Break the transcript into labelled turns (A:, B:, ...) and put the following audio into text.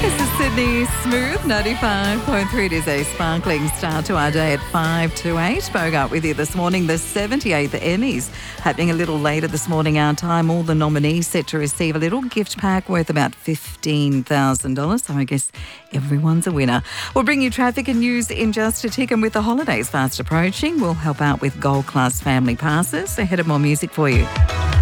A: This is Sydney Smooth 95.3. It is a sparkling start to our day at 5 to 8. Bogart with you this morning. The 78th Emmys happening a little later this morning our time. All the nominees set to receive a little gift pack worth about $15,000. So I guess everyone's a winner. We'll bring you traffic and news in just a tick. And with the holidays fast approaching, we'll help out with Gold Class family passes. Ahead of more music for you.